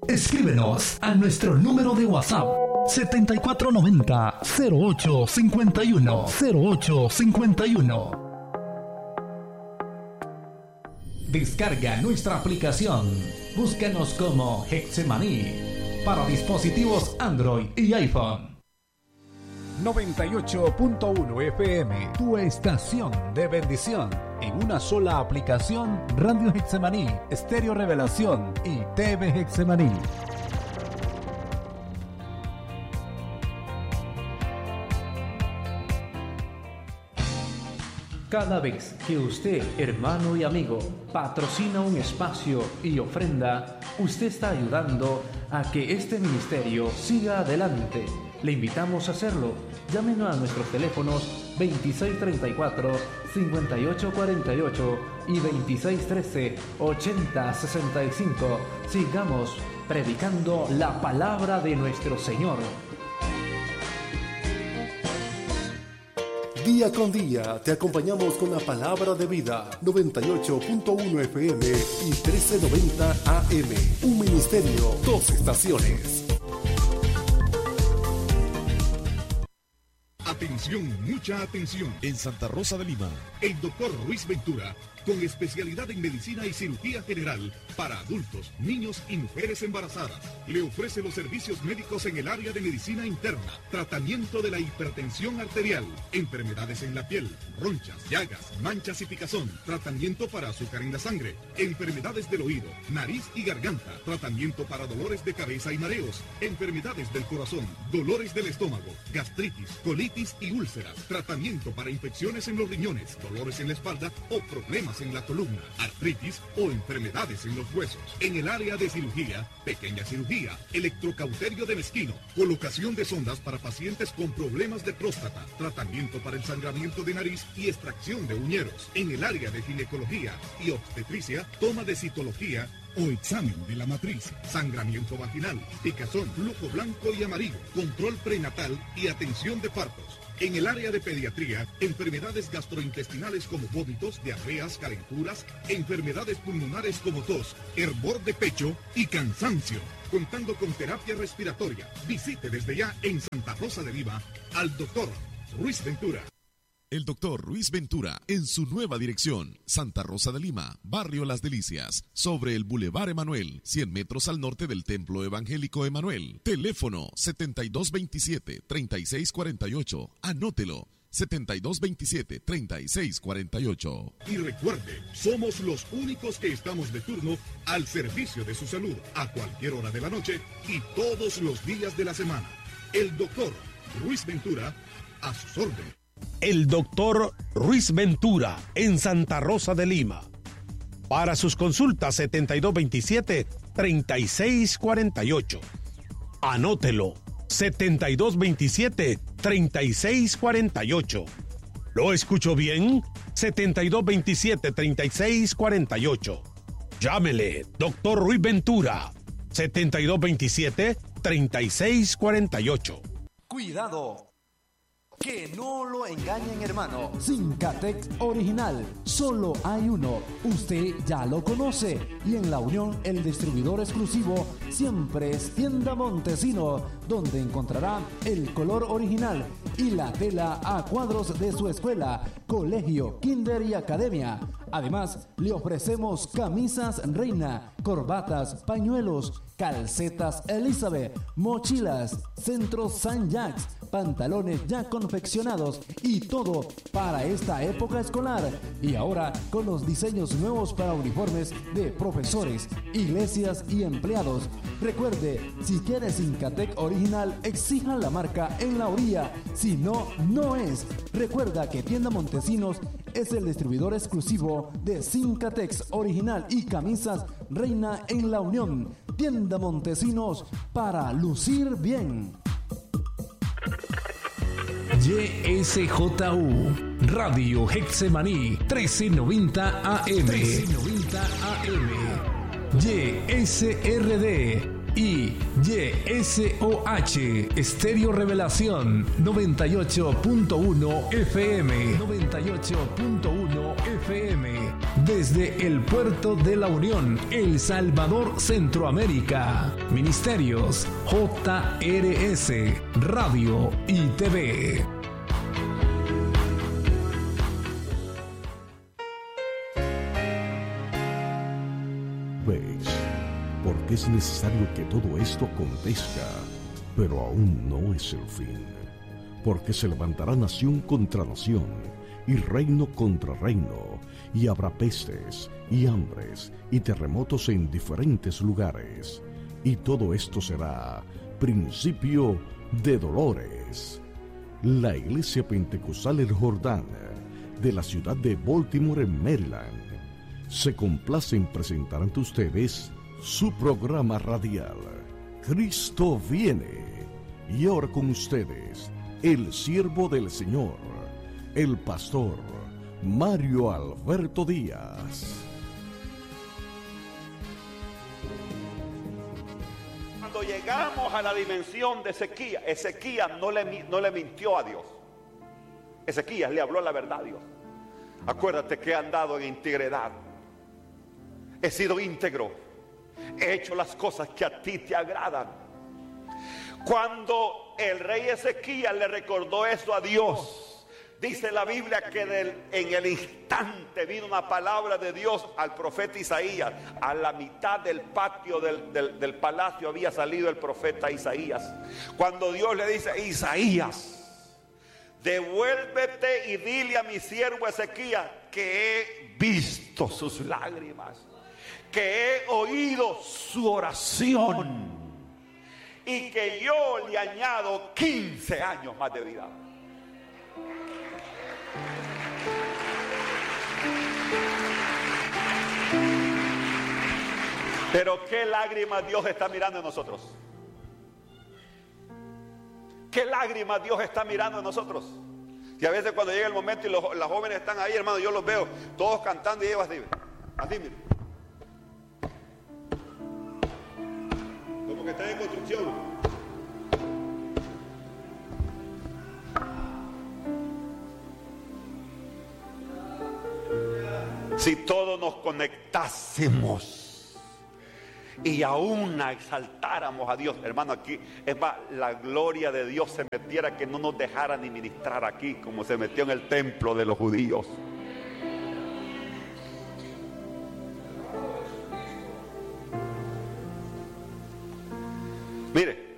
Escríbenos a nuestro número de WhatsApp 7490-0851. Descarga nuestra aplicación. Búscanos como Hexemaní para dispositivos Android y iPhone. 98.1 FM, tu estación de bendición. En una sola aplicación, Radio Hexemaní, Estéreo Revelación y TV Hexemaní. Cada vez que usted, hermano y amigo, patrocina un espacio y ofrenda, usted está ayudando a que este ministerio siga adelante. Le invitamos a hacerlo. Llámenos a nuestros teléfonos 2634-5848 y 2613-8065. Sigamos predicando la palabra de nuestro Señor. Día con día te acompañamos con la palabra de vida. 98.1 FM y 1390 AM. Un ministerio, dos estaciones. Atención, mucha atención. En Santa Rosa de Lima, El doctor Ruiz Ventura, con especialidad en medicina y cirugía general para adultos, niños y mujeres embarazadas, le ofrece los servicios médicos en el área de medicina interna, tratamiento de la hipertensión arterial, enfermedades en la piel, ronchas, llagas, manchas y picazón, tratamiento para azúcar en la sangre, enfermedades del oído, nariz y garganta, tratamiento para dolores de cabeza y mareos, enfermedades del corazón, dolores del estómago, gastritis, colitis y úlceras, tratamiento para infecciones en los riñones, dolores en la espalda o problemas en la columna, artritis o enfermedades en los huesos. En el área de cirugía, pequeña cirugía, electrocauterio de mezquino, colocación de sondas para pacientes con problemas de próstata, tratamiento para el sangramiento de nariz y extracción de uñeros. En el área de ginecología y obstetricia, toma de citología o examen de la matriz, sangramiento vaginal, picazón, flujo blanco y amarillo, control prenatal y atención de partos. En el área de pediatría, enfermedades gastrointestinales como vómitos, diarreas, calenturas, enfermedades pulmonares como tos, hervor de pecho y cansancio. Contando con terapia respiratoria. Visite desde ya en Santa Rosa de Lima al doctor Ruiz Ventura. El doctor Ruiz Ventura, en su nueva dirección, Santa Rosa de Lima, Barrio Las Delicias, sobre el Boulevard Emanuel, 100 metros al norte del Templo Evangélico Emanuel. Teléfono 7227-3648. Anótelo, 7227-3648. Y recuerde, somos los únicos que estamos de turno al servicio de su salud, a cualquier hora de la noche y todos los días de la semana. El doctor Ruiz Ventura, a sus órdenes. El doctor Ruiz Ventura, en Santa Rosa de Lima. Para sus consultas, 7227-3648. Anótelo, 7227-3648. ¿Lo escucho bien? 7227-3648. Llámele, doctor Ruiz Ventura, 7227-3648. Cuidado, que no lo engañen, hermano. Sincatex original, solo hay uno. Usted ya lo conoce. Y en La Unión, el distribuidor exclusivo siempre es Tienda Montesino, donde encontrará el color original y la tela a cuadros de su escuela, colegio, kinder y academia. Además, le ofrecemos camisas Reina, corbatas, pañuelos, calcetas Elizabeth, mochilas, centros San Jacques, pantalones ya confeccionados y todo para esta época escolar. Y ahora con los diseños nuevos para uniformes de profesores, iglesias y empleados. Recuerde, si quiere Sincatec original, exija la marca en la orilla. Si no, no es. Recuerda que Tienda Montesinos es el distribuidor exclusivo de Sincatex original y camisas Reina en La Unión. Tienda Montesinos, para lucir bien. YSJU Radio Hexemaní 1390 AM 1390 AM YSRD y YSOH Estéreo Revelación 98.1 FM 98.1 FM desde el puerto de La Unión, El Salvador, Centroamérica. Ministerios JRS, Radio y TV. ¿Ves? Porque es necesario que todo esto acontezca, pero aún no es el fin. Porque se levantará nación contra nación, y reino contra reino, y habrá pestes, y hambres, y terremotos en diferentes lugares. Y todo esto será principio de dolores. La Iglesia Pentecostal El Jordán, de la ciudad de Baltimore, en Maryland, se complace en presentar ante ustedes su programa radial, Cristo viene. Y ahora con ustedes, el siervo del Señor, el pastor Mario Alberto Díaz. Cuando llegamos a la dimensión de Ezequías no le mintió a Dios. Ezequías le habló la verdad a Dios. Acuérdate que he andado en integridad. He sido íntegro. He hecho las cosas que a ti te agradan. Cuando el rey Ezequías le recordó eso a Dios, dice la Biblia que en el instante vino una palabra de Dios al profeta Isaías. A la mitad del patio del palacio había salido el profeta Isaías. Cuando Dios le dice: Isaías, devuélvete y dile a mi siervo Ezequías que he visto sus lágrimas, que he oído su oración y que yo le añado 15 años más de vida. Pero ¿qué lágrimas Dios está mirando en nosotros? ¿Qué lágrimas Dios está mirando en nosotros? Y a veces cuando llega el momento y las jóvenes están ahí, hermano, yo los veo todos cantando y ellos así, mire. Como que están en construcción. Si todos nos conectásemos y aún exaltáramos a Dios, hermano, aquí es más, la gloria de Dios se metiera, que no nos dejara ni ministrar aquí como se metió en el templo de los judíos. Mire,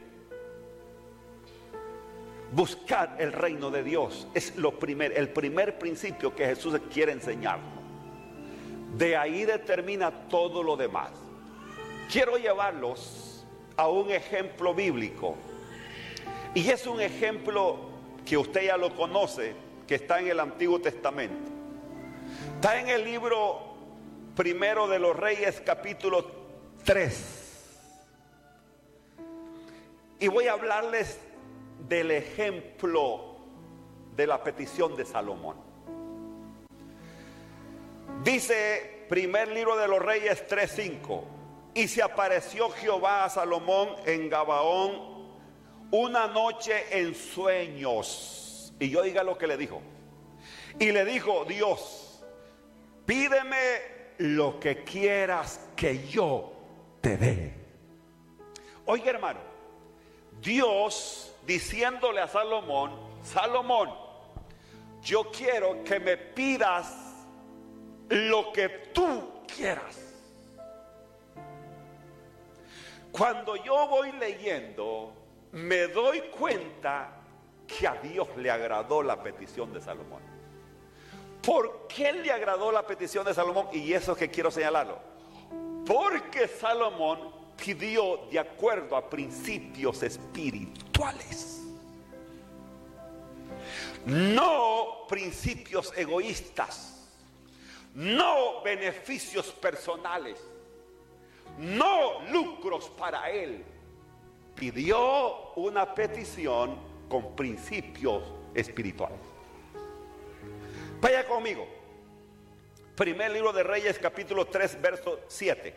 buscar el reino de Dios es el primer principio que Jesús quiere enseñarnos. De ahí determina todo lo demás. Quiero llevarlos a un ejemplo bíblico. Y es un ejemplo que usted ya lo conoce, que está en el Antiguo Testamento. Está en el libro Primero de los Reyes, capítulo 3. Y voy a hablarles del ejemplo de la petición de Salomón. Dice primer libro de los Reyes 3:5: y se apareció Jehová a Salomón en Gabaón una noche en sueños. Y yo diga lo que le dijo. Y le dijo Dios: pídeme lo que quieras que yo te dé. Oiga, hermano, Dios diciéndole a Salomón: Salomón, yo quiero que me pidas lo que tú quieras. Cuando yo voy leyendo, me doy cuenta que a Dios le agradó la petición de Salomón. ¿Por qué le agradó la petición de Salomón? Y eso es que quiero señalarlo. Porque Salomón pidió de acuerdo a principios espirituales, no principios egoístas, no beneficios personales, no lucros para él. Pidió una petición con principios espirituales. Vaya conmigo. Primer libro de Reyes, capítulo 3, verso 7.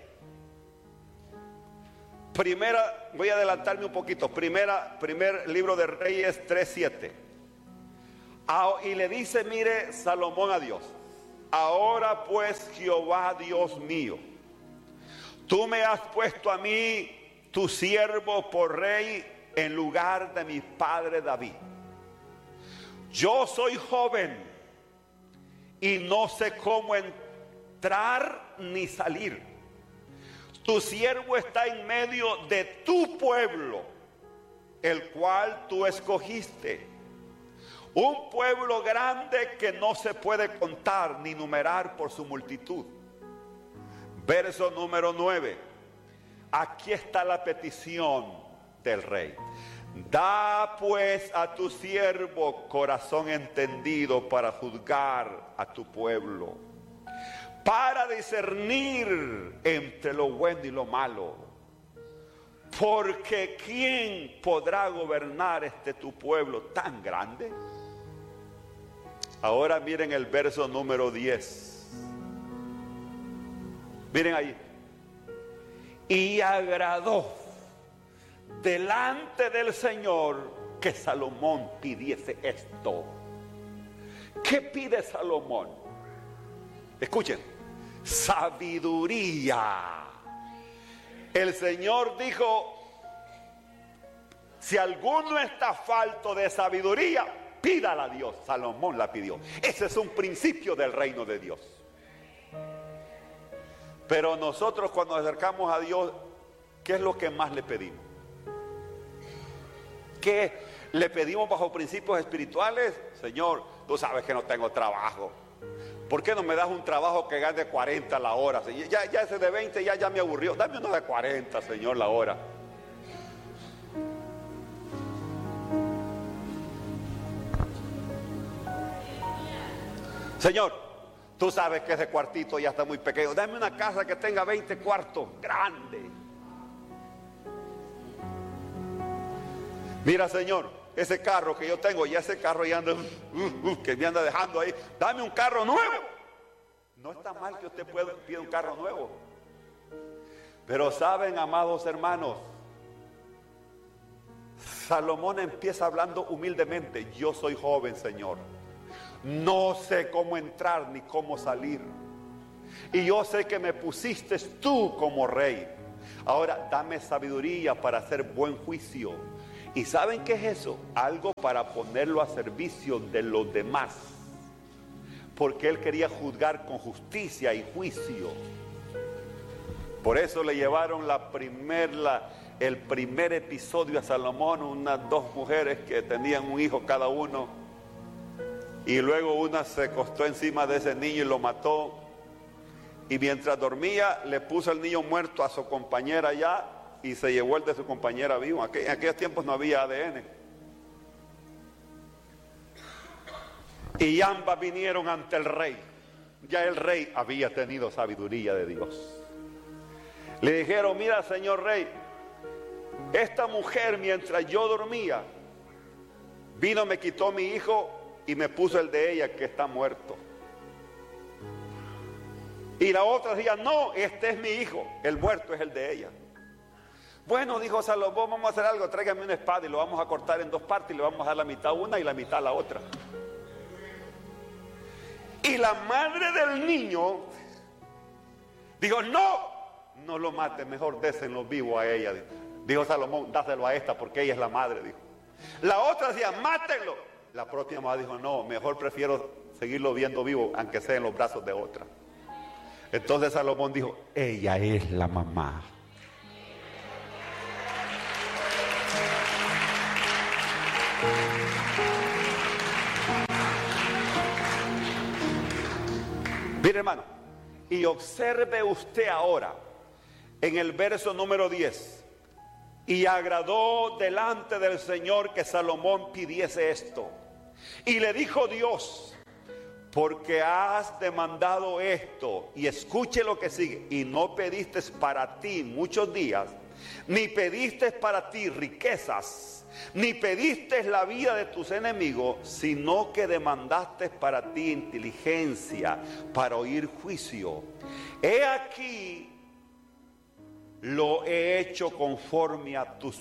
Voy a adelantarme un poquito. Primer libro de Reyes 3:7. Y le dice, mire, Salomón a Dios: Ahora pues, Jehová Dios mío, tú me has puesto a mí, tu siervo, por rey en lugar de mi padre David. Yo soy joven y no sé cómo entrar ni salir. Tu siervo está en medio de tu pueblo, el cual tú escogiste. Un pueblo grande que no se puede contar ni numerar por su multitud. Verso número 9. Aquí está la petición del rey. Da pues a tu siervo corazón entendido para juzgar a tu pueblo, para discernir entre lo bueno y lo malo. Porque ¿quién podrá gobernar tu pueblo tan grande? Ahora miren el verso número 10. Miren ahí. Y agradó delante del Señor que Salomón pidiese esto. ¿Qué pide Salomón? Escuchen. Sabiduría. El Señor dijo: si alguno está falto de sabiduría, pídala a Dios. Salomón la pidió. Ese es un principio del reino de Dios. Pero nosotros, cuando nos acercamos a Dios, ¿qué es lo que más le pedimos? ¿Qué le pedimos bajo principios espirituales? Señor, tú sabes que no tengo trabajo. ¿Por qué no me das un trabajo que gane 40 la hora? Ya ese de 20 ya me aburrió. Dame uno de 40, Señor, la hora. Señor, tú sabes que ese cuartito ya está muy pequeño. Dame una casa que tenga 20 cuartos, grande. Mira, Señor, ese carro que yo tengo, ya ese carro ya anda, que me anda dejando ahí. Dame un carro nuevo. No está mal que usted pida un carro nuevo. Pero saben, amados hermanos, Salomón empieza hablando humildemente. Yo soy joven, Señor. No sé cómo entrar ni cómo salir. Y yo sé que me pusiste tú como rey. Ahora dame sabiduría para hacer buen juicio. ¿Y saben qué es eso? Algo para ponerlo a servicio de los demás. Porque él quería juzgar con justicia y juicio. Por eso le llevaron el primer episodio a Salomón, unas 2 mujeres que tenían un hijo cada uno. Y luego una se acostó encima de ese niño y lo mató. Y mientras dormía, le puso el niño muerto a su compañera allá y se llevó el de su compañera vivo. En aquellos tiempos no había ADN. Y ambas vinieron ante el rey. Ya el rey había tenido sabiduría de Dios. Le dijeron: mira, señor rey, esta mujer mientras yo dormía vino, me quitó mi hijo y me puso el de ella que está muerto. Y la otra decía: no, este es mi hijo, el muerto es el de ella. Bueno, dijo Salomón, vamos a hacer algo, tráigame una espada y lo vamos a cortar en 2 partes y le vamos a dar la mitad a una y la mitad a la otra. Y la madre del niño dijo: no lo mate, mejor désenlo vivo a ella. Dijo Salomón: dáselo a esta porque ella es la madre, dijo. La otra decía: mátenlo. La propia madre dijo: no, mejor prefiero seguirlo viendo vivo, aunque sea en los brazos de otra. Entonces Salomón dijo: ella es la mamá. Mire, hermano, y observe usted ahora en el verso número 10. Y agradó delante del Señor que Salomón pidiese esto. Y le dijo Dios: porque has demandado esto. Y escuche lo que sigue: y no pediste para ti muchos días, ni pediste para ti riquezas, ni pediste la vida de tus enemigos, sino que demandaste para ti inteligencia para oír juicio. He aquí, lo he hecho conforme a tus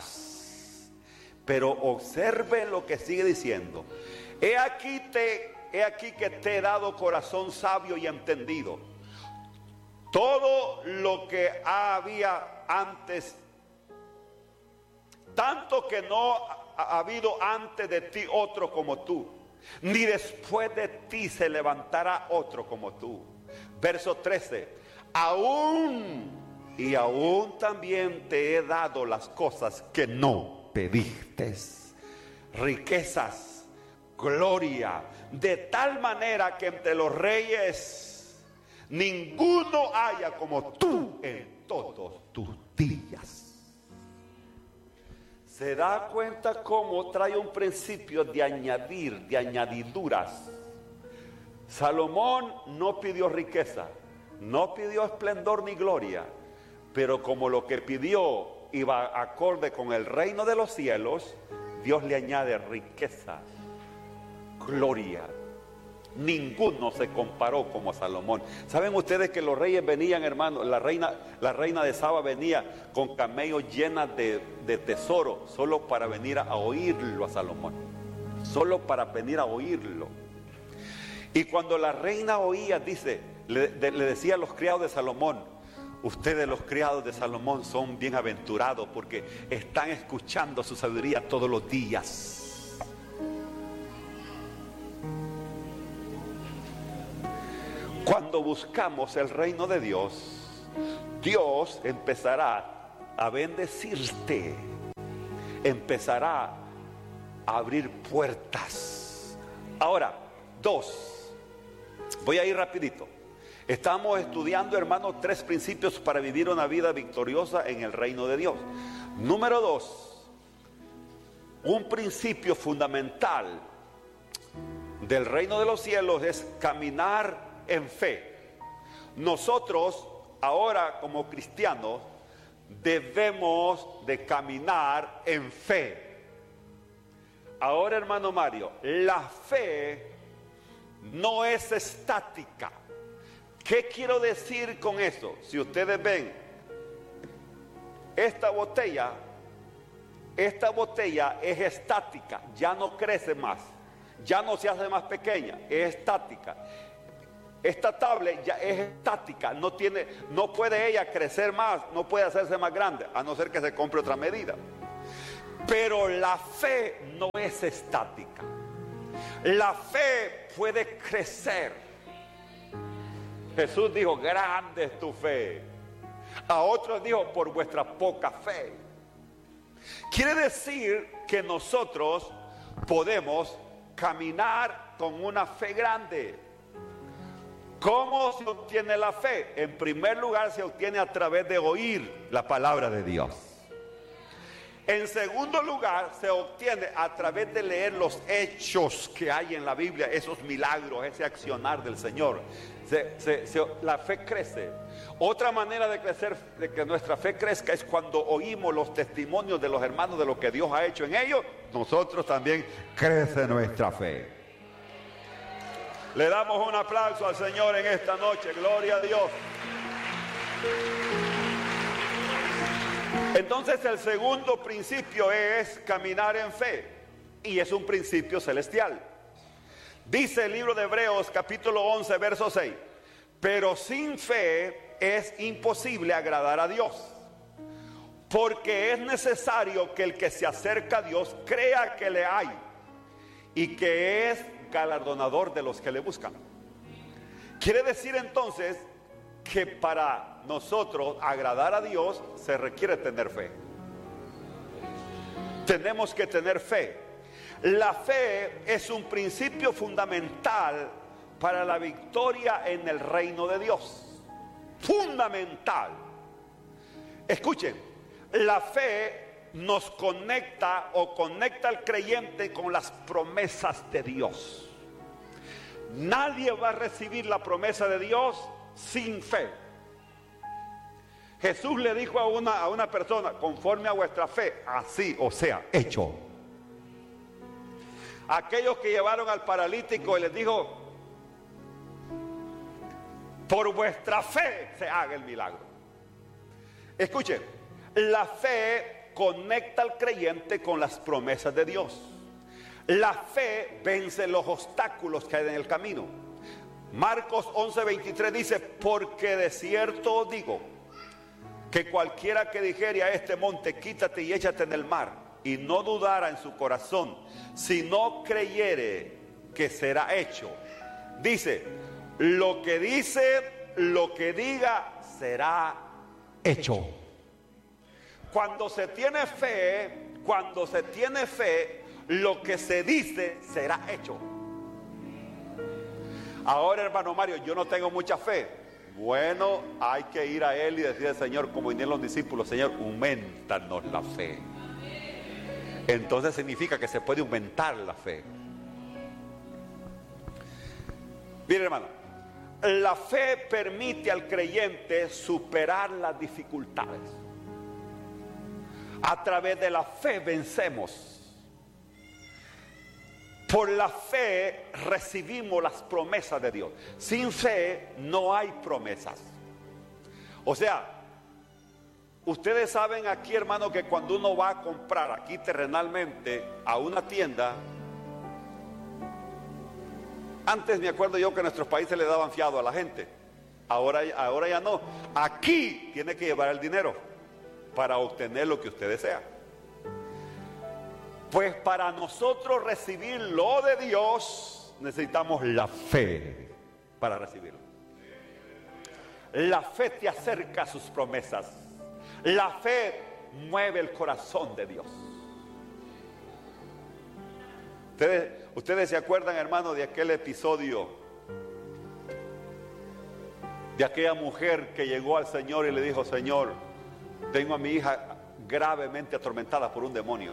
palabras. Pero observe lo que sigue diciendo: he aquí te he aquí que te he dado corazón sabio y entendido. Todo lo que había antes, tanto que no ha habido antes de ti otro como tú, ni después de ti se levantará otro como tú. Verso 13, aún también te he dado las cosas que no pediste, riquezas, gloria, de tal manera que entre los reyes ninguno haya como tú en todos tus días. ¿Se da cuenta cómo trae un principio de añadir, de añadiduras? Salomón no pidió riqueza, no pidió esplendor ni gloria, pero como lo que pidió iba acorde con el reino de los cielos, Dios le añade riqueza, gloria. Ninguno se comparó como Salomón. ¿Saben ustedes que los reyes venían, hermano? La reina de Saba venía con camellos llenas de tesoro, solo para venir a oírlo a Salomón, solo para venir a oírlo. Y cuando la reina oía, dice, le decía a los criados de Salomón: ustedes, los criados de Salomón, son bienaventurados porque están escuchando su sabiduría todos los días. Cuando buscamos el reino de Dios, Dios empezará a bendecirte, empezará a abrir puertas. Ahora, 2, voy a ir rapidito. Estamos estudiando, hermanos, 3 principios para vivir una vida victoriosa en el reino de Dios. Número 2, un principio fundamental del reino de los cielos es caminar en fe. Nosotros ahora como cristianos debemos de caminar en fe. Ahora, hermano Mario, la fe no es estática. ¿Qué quiero decir con eso? Si ustedes ven esta botella es estática, ya no crece más, ya no se hace más pequeña, es estática. Esta tablet ya es estática, no puede ella crecer más, no puede hacerse más grande, a no ser que se compre otra medida. Pero la fe no es estática. La fe puede crecer. Jesús dijo: grande es tu fe. A otros dijo: por vuestra poca fe. Quiere decir que nosotros podemos caminar con una fe grande. ¿Cómo se obtiene la fe? En primer lugar, se obtiene a través de oír la palabra de Dios. En segundo lugar, se obtiene a través de leer los hechos que hay en la Biblia, esos milagros, ese accionar del Señor. La fe crece. Otra manera de crecer, de que nuestra fe crezca, es cuando oímos los testimonios de los hermanos de lo que Dios ha hecho en ellos. Nosotros también crece nuestra fe. Le damos un aplauso al Señor en esta noche. Gloria a Dios. Entonces, el segundo principio es caminar en fe, y es un principio celestial. Dice el libro de Hebreos capítulo 11 verso 6: pero sin fe es imposible agradar a Dios, porque es necesario que el que se acerca a Dios crea que le hay y que es galardonador de los que le buscan. Quiere decir entonces que para nosotros agradar a Dios se requiere tener fe. Tenemos que tener fe. La fe es un principio fundamental para la victoria en el reino de Dios. Fundamental. Escuchen, la fe nos conecta o conecta al creyente con las promesas de Dios. Nadie va a recibir la promesa de Dios sin fe. Jesús le dijo a una persona: conforme a vuestra fe, así o sea, hecho. Aquellos que llevaron al paralítico y les dijo: por vuestra fe se haga el milagro. Escuchen, la fe conecta al creyente con las promesas de Dios. La fe vence los obstáculos que hay en el camino. Marcos 11:23 dice: porque de cierto os digo que cualquiera que dijere a este monte, quítate y échate en el mar, y no dudara en su corazón, si no creyere que será hecho, dice, lo que diga será hecho. Cuando se tiene fe, lo que se dice será hecho. Ahora, hermano Mario, yo no tengo mucha fe. Bueno, hay que ir a Él y decirle al Señor, como vinieron los discípulos: Señor, aumentanos la fe. Entonces significa que se puede aumentar la fe. Mire, hermano, la fe permite al creyente superar las dificultades. A través de la fe vencemos. Por la fe recibimos las promesas de Dios. Sin fe no hay promesas. O sea, ustedes saben aquí, hermano, que cuando uno va a comprar aquí terrenalmente a una tienda, antes me acuerdo yo que en nuestros países le daban fiado a la gente. Ahora ya no. Aquí tiene que llevar el dinero para obtener lo que usted desea. Pues para nosotros recibir lo de Dios necesitamos la fe para recibirlo. La fe te acerca a sus promesas. La fe mueve el corazón de Dios. Ustedes se acuerdan, hermano, de aquel episodio de aquella mujer que llegó al Señor y le dijo: Señor, tengo a mi hija gravemente atormentada por un demonio.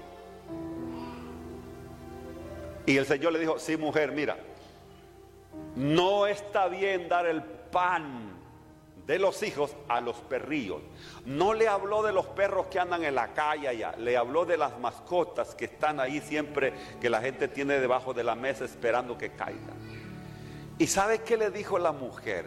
Y el Señor le dijo: sí, mujer, mira, no está bien dar el pan de los hijos a los perrillos. No le habló de los perros que andan en la calle allá, le habló de las mascotas que están ahí siempre, que la gente tiene debajo de la mesa esperando que caigan. ¿Y sabe qué le dijo la mujer?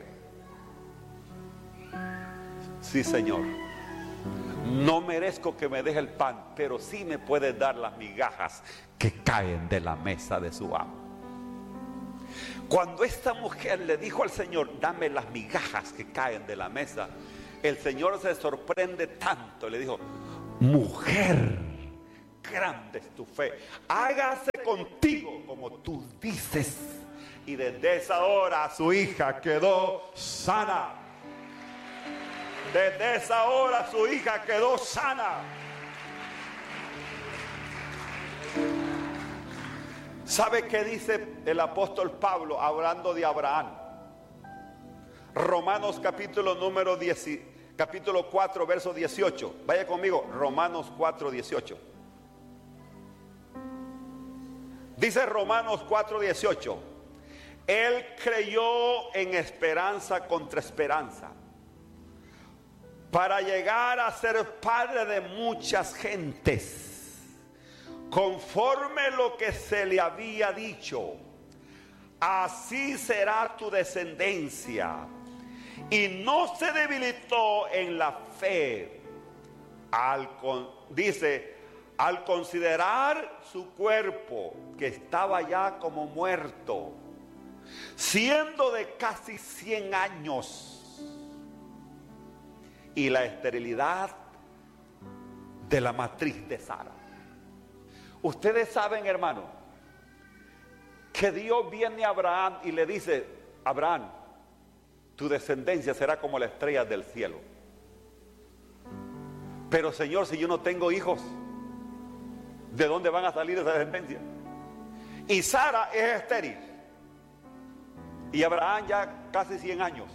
Sí, Señor, no merezco que me deje el pan, pero sí me puedes dar las migajas que caen de la mesa de su amo. Cuando esta mujer le dijo al Señor: dame las migajas que caen de la mesa, el Señor se sorprende tanto. Le dijo: mujer, grande es tu fe, hágase contigo como tú dices. Y desde esa hora su hija quedó sana. Desde esa hora su hija quedó sana. ¿Sabe qué dice el apóstol Pablo hablando de Abraham? Romanos capítulo 4 verso 18. Vaya conmigo, Romanos 4, 18. Dice Romanos 4, 18: Él creyó en esperanza contra esperanza, para llegar a ser padre de muchas gentes, conforme lo que se le había dicho: así será tu descendencia. Y no se debilitó en la fe, al considerar su cuerpo, que estaba ya como muerto, siendo de casi 100 años, y la esterilidad de la matriz de Sara. Ustedes saben, hermano, que Dios viene a Abraham y le dice: Abraham, tu descendencia será como la estrella del cielo. Pero Señor, si yo no tengo hijos, ¿de dónde van a salir esa descendencia? Y Sara es estéril, y Abraham ya casi 100 años.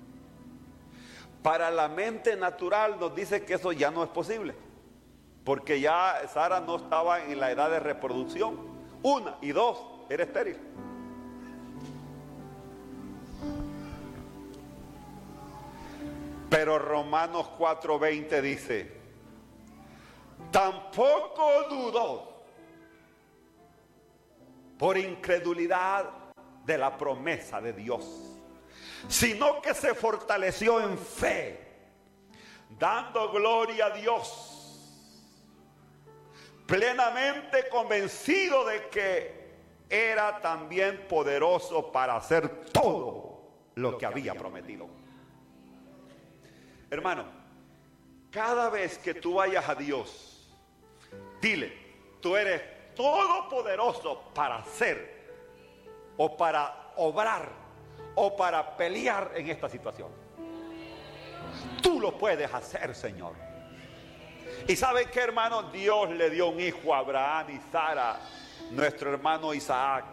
Para la mente natural nos dice que eso ya no es posible, porque ya Sara no estaba en la edad de reproducción. 1 y 2, era estéril. Pero Romanos 4:20 dice: tampoco dudó por incredulidad de la promesa de Dios, sino que se fortaleció en fe, dando gloria a Dios, plenamente convencido de que era también poderoso para hacer todo lo que había prometido. Hermano, cada vez que tú vayas a Dios, dile, tú eres todopoderoso para hacer o para obrar o para pelear en esta situación. Tú lo puedes hacer, Señor. Y ¿saben qué, hermano? Dios le dio un hijo a Abraham y Sara, nuestro hermano Isaac.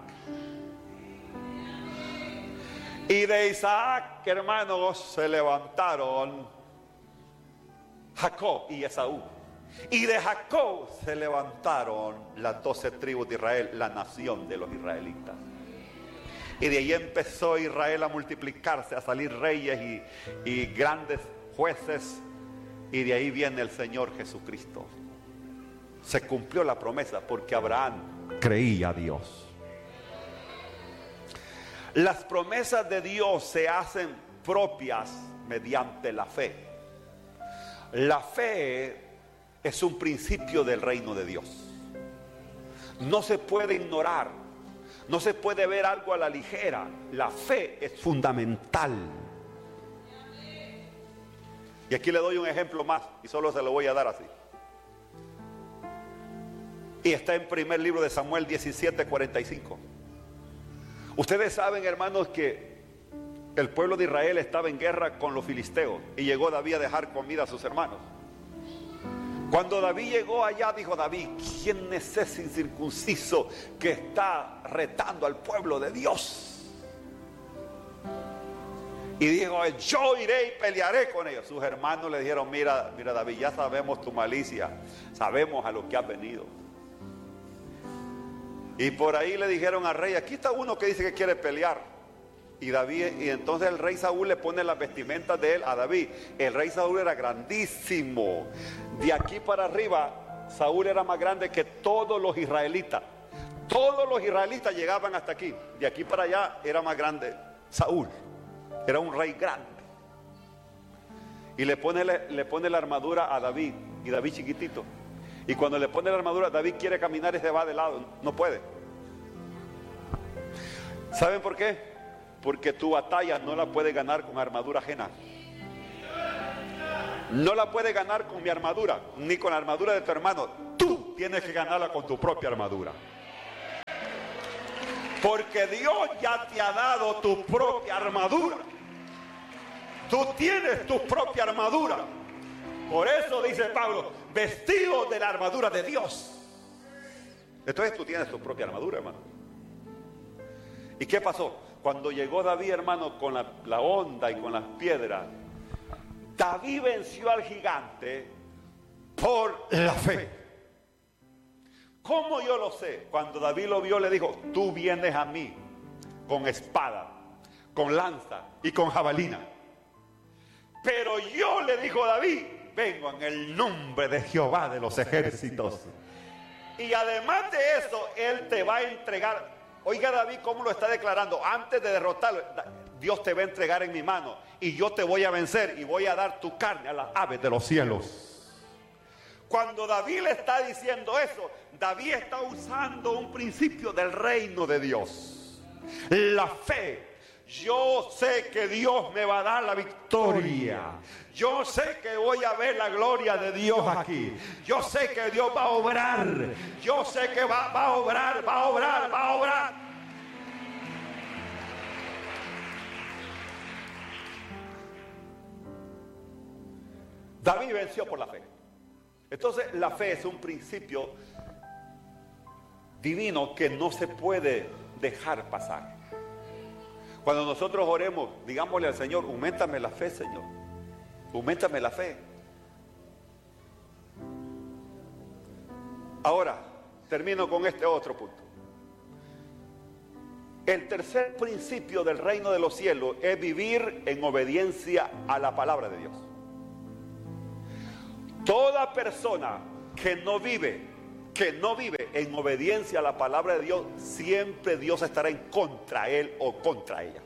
Y de Isaac, hermanos, se levantaron Jacob y Esaú. Y de Jacob se levantaron las 12 tribus de Israel, la nación de los israelitas. Y de ahí empezó Israel a multiplicarse, a salir reyes y grandes jueces. Y de ahí viene el Señor Jesucristo. Se cumplió la promesa porque Abraham creía a Dios. Las promesas de Dios se hacen propias mediante la fe. La fe es un principio del reino de Dios. No se puede ignorar, no se puede ver algo a la ligera. La fe es fundamental. Y aquí le doy un ejemplo más y solo se lo voy a dar así. Y está en primer libro de Samuel 17:45. Ustedes saben, hermanos, que el pueblo de Israel estaba en guerra con los filisteos y llegó David a dejar comida a sus hermanos. Cuando David llegó allá, dijo David: ¿quién es ese incircunciso que está retando al pueblo de Dios? Y dijo: yo iré y pelearé con ellos. Sus hermanos le dijeron: mira David, ya sabemos tu malicia, sabemos a lo que has venido. Y por ahí le dijeron al rey: aquí está uno que dice que quiere pelear. Y entonces el rey Saúl le pone las vestimentas de él a David. El rey Saúl era grandísimo. De aquí para arriba, Saúl era más grande que todos los israelitas. Todos los israelitas llegaban hasta aquí. De aquí para allá era más grande Saúl. Era un rey grande. Y le pone la armadura a David. Y David chiquitito. Y cuando le pone la armadura, David quiere caminar y se va de lado. No puede. ¿Saben por qué? Porque tu batalla no la puedes ganar con armadura ajena. No la puedes ganar con mi armadura, ni con la armadura de tu hermano. Tú tienes que ganarla con tu propia armadura. Porque Dios ya te ha dado tu propia armadura. Tú tienes tu propia armadura. Por eso dice Pablo: vestido de la armadura de Dios. Entonces tú tienes tu propia armadura, hermano. ¿Y qué pasó? Cuando llegó David, hermano, con la honda y con las piedras, David venció al gigante por la fe. ¿Cómo yo lo sé? Cuando David lo vio, le dijo: tú vienes a mí con espada, con lanza y con jabalina. Pero yo, le dijo David, vengo en el nombre de Jehová de los ejércitos. Y además de eso, él te va a entregar. Oiga David cómo lo está declarando: antes de derrotarlo, Dios te va a entregar en mi mano y yo te voy a vencer y voy a dar tu carne a las aves de los cielos. Cuando David le está diciendo eso, David está usando un principio del reino de Dios. La fe. Yo sé que Dios me va a dar la victoria. Yo sé que voy a ver la gloria de Dios aquí. Yo sé que Dios va a obrar. Yo sé que va a obrar, va a obrar, va a obrar. David venció por la fe. Entonces la fe es un principio divino que no se puede dejar pasar. Cuando nosotros oremos, digámosle al Señor: auméntame la fe, Señor. Auméntame la fe. Ahora, termino con este otro punto. El tercer principio del reino de los cielos es vivir en obediencia a la palabra de Dios. Toda persona que no vive en obediencia a la palabra de Dios, siempre Dios estará en contra de él o contra ella.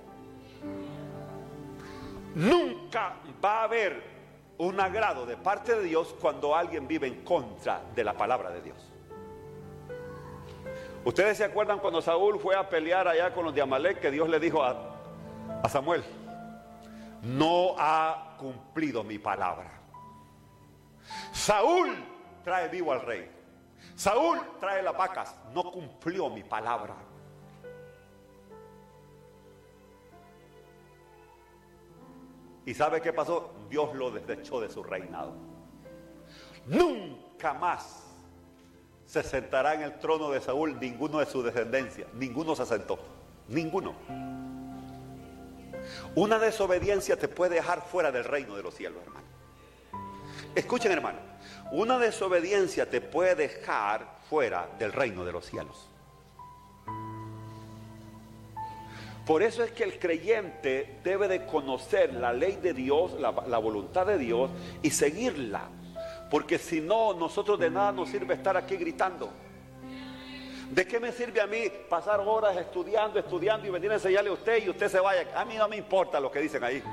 Nunca va a haber un agrado de parte de Dios cuando alguien vive en contra de la palabra de Dios. Ustedes se acuerdan cuando Saúl fue a pelear allá con los de Amalek, que Dios le dijo a Samuel: no ha cumplido mi palabra. Saúl trae vivo al rey, Saúl trae las vacas, no cumplió mi palabra. ¿Y sabe qué pasó? Dios lo desechó de su reinado. Nunca más se sentará en el trono de Saúl ninguno de su descendencia. Ninguno se sentó, ninguno. Una desobediencia te puede dejar fuera del reino de los cielos, hermano. Escuchen, hermano, una desobediencia te puede dejar fuera del reino de los cielos. Por eso es que el creyente debe de conocer la ley de Dios, la voluntad de Dios, y seguirla. Porque si no, nosotros de nada nos sirve estar aquí gritando. ¿De qué me sirve a mí pasar horas estudiando y venir a enseñarle a usted y usted se vaya? A mí no me importa lo que dicen ahí.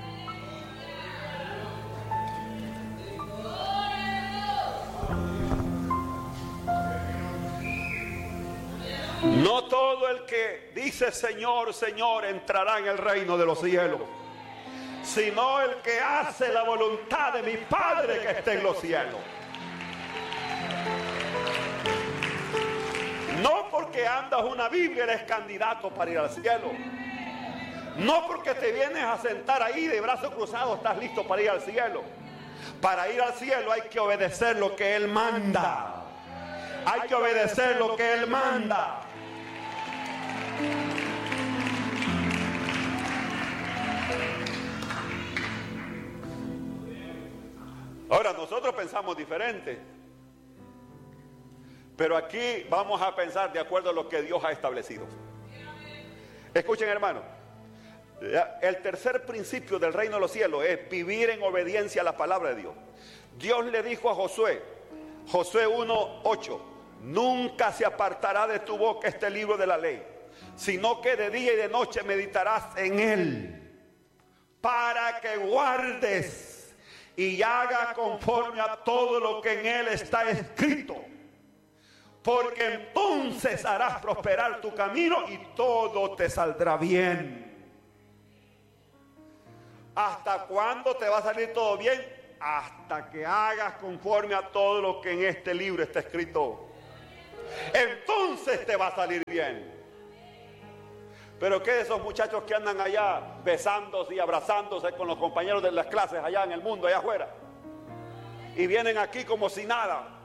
No todo el que dice Señor, Señor entrará en el reino de los cielos, sino el que hace la voluntad de mi Padre que está en los cielos. No porque andas una Biblia eres candidato para ir al cielo. No porque te vienes a sentar ahí de brazos cruzados estás listo para ir al cielo. Para ir al cielo hay que obedecer lo que Él manda. Hay que obedecer lo que Él manda. Ahora nosotros pensamos diferente, pero aquí vamos a pensar de acuerdo a lo que Dios ha establecido. Escuchen, hermanos, el tercer principio del reino de los cielos es vivir en obediencia a la palabra de Dios. Dios le dijo a Josué 1:8: nunca se apartará de tu boca este libro de la ley, sino que de día y de noche meditarás en él, para que guardes y haga conforme a todo lo que en él está escrito, porque entonces harás prosperar tu camino y todo te saldrá bien. ¿Hasta cuándo te va a salir todo bien? Hasta que hagas conforme a todo lo que en este libro está escrito. Entonces te va a salir bien. Pero ¿qué de esos muchachos que andan allá besándose y abrazándose con los compañeros de las clases allá en el mundo, allá afuera? Y vienen aquí como si nada.